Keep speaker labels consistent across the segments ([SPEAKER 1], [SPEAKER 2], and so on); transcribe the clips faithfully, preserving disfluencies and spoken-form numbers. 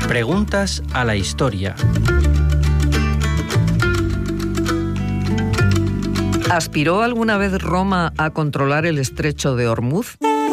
[SPEAKER 1] Preguntas a la historia.
[SPEAKER 2] ¿Aspiró alguna vez Roma a controlar el estrecho de Ormuz?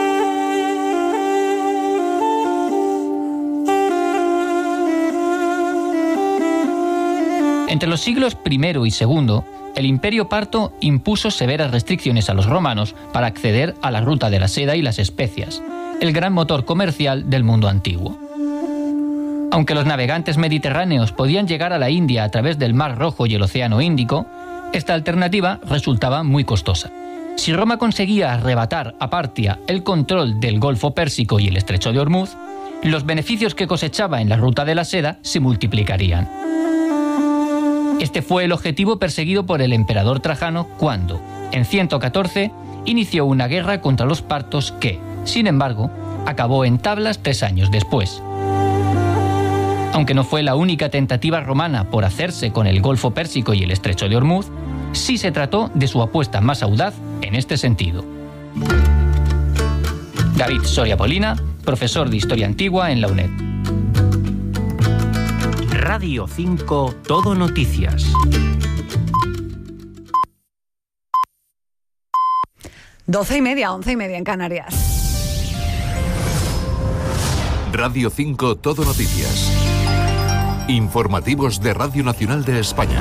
[SPEAKER 3] Entre los siglos primero y segundo, el Imperio Parto impuso severas restricciones a los romanos para acceder a la ruta de la seda y las especias, el gran motor comercial del mundo antiguo. Aunque los navegantes mediterráneos podían llegar a la India a través del Mar Rojo y el Océano Índico, esta alternativa resultaba muy costosa. Si Roma conseguía arrebatar a Partia el control del Golfo Pérsico y el Estrecho de Ormuz, los beneficios que cosechaba en la ruta de la seda se multiplicarían. Este fue el objetivo perseguido por el emperador Trajano cuando, en ciento catorce, inició una guerra contra los partos que, sin embargo, acabó en tablas tres años después. Aunque no fue la única tentativa romana por hacerse con el Golfo Pérsico y el Estrecho de Ormuz, sí se trató de su apuesta más audaz en este sentido. David Soria Polina, profesor de Historia Antigua en la UNED.
[SPEAKER 1] Radio cinco Todo Noticias.
[SPEAKER 4] Doce y media, once y media en Canarias.
[SPEAKER 5] Radio cinco Todo Noticias. Informativos de Radio Nacional de España.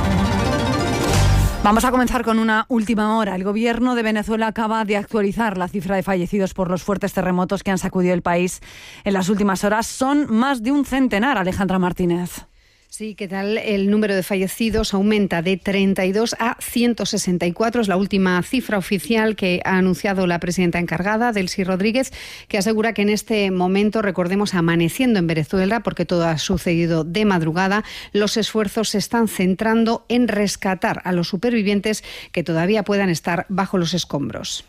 [SPEAKER 4] Vamos a comenzar con una última hora. El gobierno de Venezuela acaba de actualizar la cifra de fallecidos por los fuertes terremotos que han sacudido el país en las últimas horas. Son más de un centenar, Alejandra Martínez.
[SPEAKER 6] Sí, ¿qué tal? El número de fallecidos aumenta de treinta y dos a ciento sesenta y cuatro. Es la última cifra oficial que ha anunciado la presidenta encargada, Delcy Rodríguez, que asegura que en este momento, recordemos, amaneciendo en Venezuela, porque todo ha sucedido de madrugada, los esfuerzos se están centrando en rescatar a los supervivientes que todavía puedan estar bajo los escombros.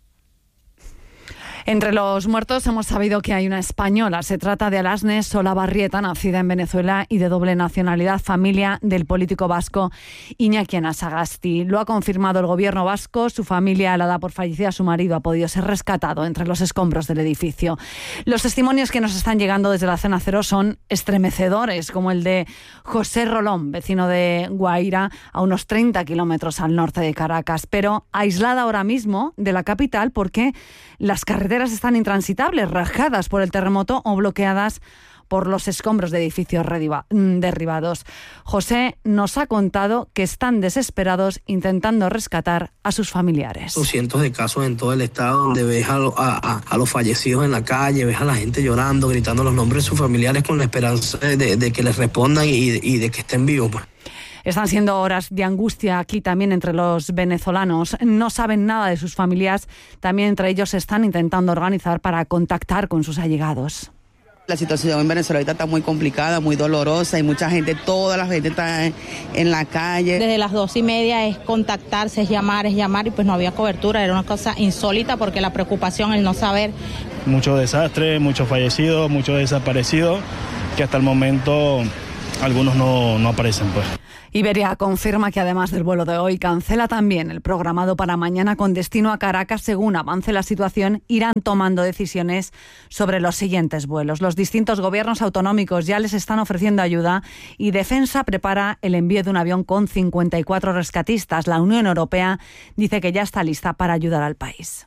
[SPEAKER 4] Entre los muertos hemos sabido que hay una española. Se trata de Alasne Solabarrieta, nacida en Venezuela y de doble nacionalidad, familia del político vasco Iñaki Anasagasti. Lo ha confirmado el gobierno vasco. Su familia la da por fallecida. Su marido ha podido ser rescatado entre los escombros del edificio. Los testimonios que nos están llegando desde la zona cero son estremecedores, como el de José Rolón, vecino de Guaira, a unos treinta kilómetros al norte de Caracas, pero aislada ahora mismo de la capital porque las carreteras están intransitables, rajadas por el terremoto o bloqueadas por los escombros de edificios derribados. José nos ha contado que están desesperados intentando rescatar a sus familiares.
[SPEAKER 7] Cientos de casos en todo el estado donde ves a, lo, a, a los fallecidos en la calle, ves a la gente llorando, gritando los nombres de sus familiares con la esperanza de, de que les respondan y, y de que estén vivos.
[SPEAKER 4] Están siendo horas de angustia aquí también entre los venezolanos. No saben nada de sus familias. También entre ellos se están intentando organizar para contactar con sus allegados.
[SPEAKER 8] La situación en Venezuela ahorita está muy complicada, muy dolorosa y mucha gente, toda la gente está en, en la calle.
[SPEAKER 9] Desde las dos y media es contactarse, es llamar, es llamar y pues no había cobertura. Era una cosa insólita porque la preocupación, el no saber.
[SPEAKER 10] Mucho desastre, muchos fallecidos, muchos desaparecidos que hasta el momento algunos no, no aparecen, pues.
[SPEAKER 4] Iberia confirma que además del vuelo de hoy cancela también el programado para mañana con destino a Caracas. Según avance la situación, irán tomando decisiones sobre los siguientes vuelos. Los distintos gobiernos autonómicos ya les están ofreciendo ayuda y Defensa prepara el envío de un avión con cincuenta y cuatro rescatistas. La Unión Europea dice que ya está lista para ayudar al país.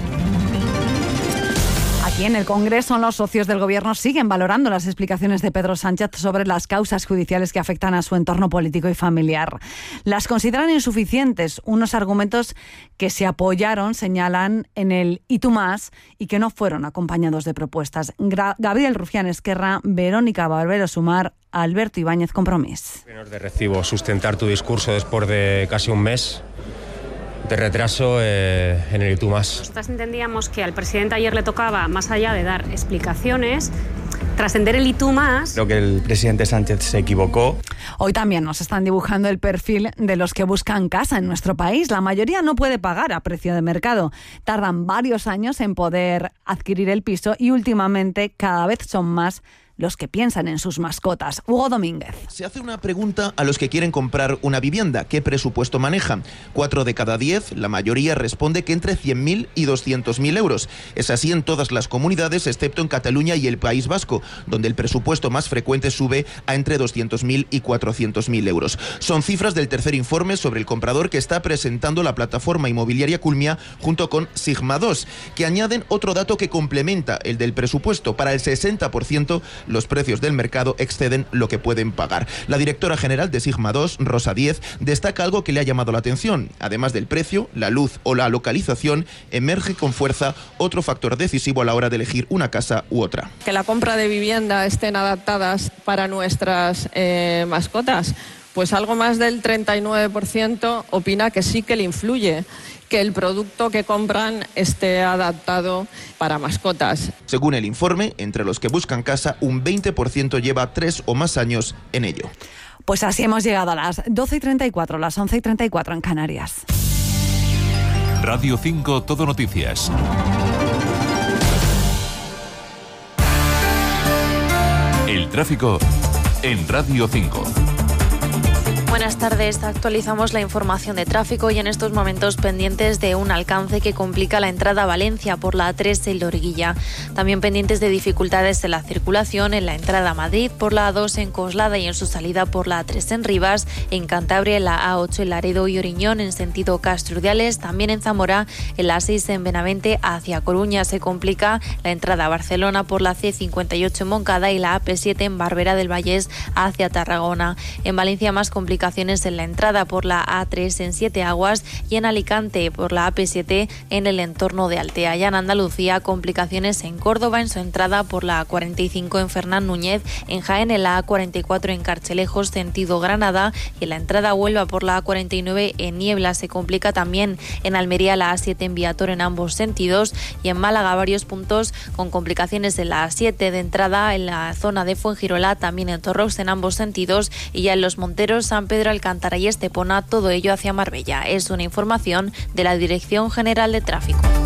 [SPEAKER 4] Aquí en el Congreso, los socios del Gobierno siguen valorando las explicaciones de Pedro Sánchez sobre las causas judiciales que afectan a su entorno político y familiar. Las consideran insuficientes, unos argumentos que se apoyaron, señalan, en el y tú más y que no fueron acompañados de propuestas. Gra- Gabriel Rufián Esquerra, Verónica Barbero Sumar, Alberto Ibáñez Compromís.
[SPEAKER 11] De recibo sustentar tu discurso después de casi un mes de retraso eh, en el y tú más.
[SPEAKER 12] Nosotras entendíamos que al presidente ayer le tocaba, más allá de dar explicaciones, trascender el y tú más.
[SPEAKER 13] Creo que el presidente Sánchez se equivocó.
[SPEAKER 4] Hoy también nos están dibujando el perfil de los que buscan casa en nuestro país. La mayoría no puede pagar a precio de mercado. Tardan varios años en poder adquirir el piso y últimamente cada vez son más los que piensan en sus mascotas. Hugo Domínguez.
[SPEAKER 14] Se hace una pregunta a los que quieren comprar una vivienda. ¿Qué presupuesto manejan? Cuatro de cada diez, la mayoría responde que entre cien mil y doscientos mil euros. Es así en todas las comunidades, excepto en Cataluña y el País Vasco, donde el presupuesto más frecuente sube a entre doscientos mil y cuatrocientos mil euros. Son cifras del tercer informe sobre el comprador que está presentando la plataforma inmobiliaria Culmia junto con Sigma dos, que añaden otro dato que complementa el del presupuesto. Para el sesenta por ciento, los precios del mercado exceden lo que pueden pagar. La directora general de Sigma dos, Rosa Díez, destaca algo que le ha llamado la atención. Además del precio, la luz o la localización, emerge con fuerza otro factor decisivo a la hora de elegir una casa u otra.
[SPEAKER 15] Que la compra de vivienda estén adaptadas para nuestras eh, mascotas. Pues algo más del treinta y nueve por ciento opina que sí que le influye que el producto que compran esté adaptado para mascotas.
[SPEAKER 14] Según el informe, entre los que buscan casa, un veinte por ciento lleva tres o más años en ello.
[SPEAKER 4] Pues así hemos llegado a las doce y treinta y cuatro, las once y treinta y cuatro en Canarias.
[SPEAKER 5] Radio cinco Todo Noticias. El tráfico en Radio cinco.
[SPEAKER 16] Buenas tardes, actualizamos la información de tráfico y en estos momentos pendientes de un alcance que complica la entrada a Valencia por la A tres en Loriguilla. También pendientes de dificultades en la circulación en la entrada a Madrid por la A dos en Coslada y en su salida por la A tres en Rivas, en Cantabria en la A ocho en Laredo y Oriñón en sentido Castro-Urdiales, también en Zamora en la A seis en Benavente hacia Coruña. Se complica la entrada a Barcelona por la C cincuenta y ocho en Moncada y la A P siete en Barberá del Vallés hacia Tarragona. En Valencia más complicaciones en la entrada por la A tres en Siete Aguas y en Alicante por la A P siete en el entorno de Altea. Ya en Andalucía, complicaciones en Córdoba en su entrada por la A cuarenta y cinco en Fernán Núñez, en Jaén en la A cuarenta y cuatro en Carchelejos sentido Granada y en la entrada a Huelva por la A cuarenta y nueve en Niebla. Se complica también en Almería la A siete en Viator en ambos sentidos y en Málaga varios puntos con complicaciones en la A siete de entrada en la zona de Fuengirola, también en Torrox en ambos sentidos y ya en Los Monteros, San Pedro Alcántara y Estepona, todo ello hacia Marbella. Es una información de la Dirección General de Tráfico.